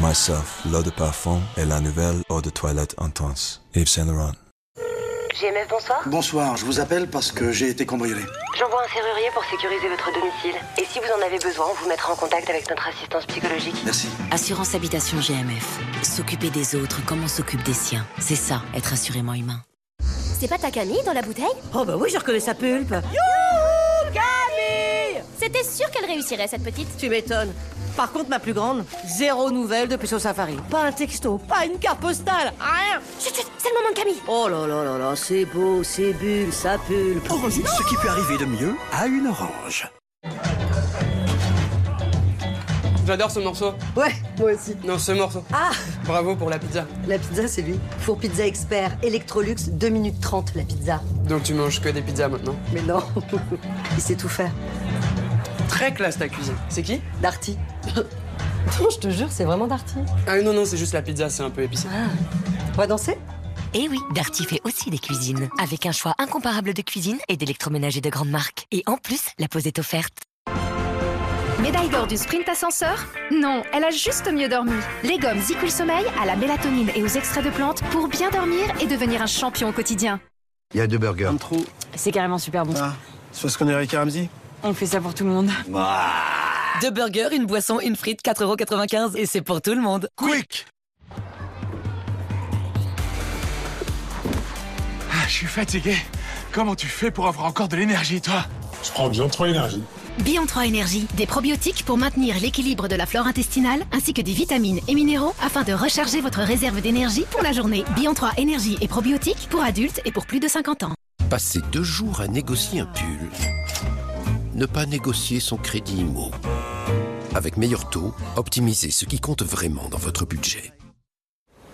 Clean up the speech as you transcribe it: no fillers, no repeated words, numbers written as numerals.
Myself, l'eau de parfum et la nouvelle eau de toilette intense. Yves Saint Laurent. GMF, bonsoir. Bonsoir, je vous appelle parce que j'ai été cambriolé. J'envoie un serrurier pour sécuriser votre domicile. Et si vous en avez besoin, on vous mettra en contact avec notre assistance psychologique. Merci. Assurance Habitation GMF. S'occuper des autres comme on s'occupe des siens. C'est ça, être assurément humain. C'est pas ta Camille dans la bouteille? Oh bah oui, je reconnais sa pulpe. Youhou, Camille! C'était sûr qu'elle réussirait, cette petite. Tu m'étonnes. Par contre, ma plus grande, zéro nouvelle depuis son safari. Pas un texto, pas une carte postale, rien. Chut, chut, c'est le moment de Camille. Oh là là là là, c'est beau, c'est bulle, ça pulpe. Heureusement, ce qui peut arriver de mieux à une orange. J'adore ce morceau. Ouais, moi aussi. Non, ce morceau. Ah, Bravo pour la pizza. la pizza, c'est lui. Four Pizza Expert, Electrolux, 2 minutes 30 la pizza. Donc tu manges que des pizzas maintenant. Mais non, il sait tout faire. Très classe ta cuisine. C'est qui? Darty. Non, je te jure, c'est vraiment Darty. Ah non, non, c'est juste la pizza, c'est un peu épicé. Ah, on va danser? Et oui, Darty fait aussi des cuisines. Avec un choix incomparable de cuisine et d'électroménager de grande marque. Et en plus, la pause est offerte. Médaille d'or du sprint ascenseur? Non, elle a juste mieux dormi. Les gommes Zicool Sommeil à la mélatonine et aux extraits de plantes pour bien dormir et devenir un champion au quotidien. Il y a 2 burgers. Un trou. C'est carrément super bon. Ah, c'est parce qu'on est avec Ramsey. On fait ça pour tout le monde. 2 burgers, une boisson, une frite, 4,95 € et c'est pour tout le monde. Quick! Ah, je suis fatigué. Comment tu fais pour avoir encore de l'énergie, toi? Je prends Bion 3 Énergie. Bion 3 Énergie, des probiotiques pour maintenir l'équilibre de la flore intestinale ainsi que des vitamines et minéraux afin de recharger votre réserve d'énergie pour la journée. Bion 3 Énergie et probiotiques pour adultes et pour plus de 50 ans. Passer 2 jours à négocier un pull. Ne pas négocier son crédit IMO. Avec meilleur taux, optimisez ce qui compte vraiment dans votre budget.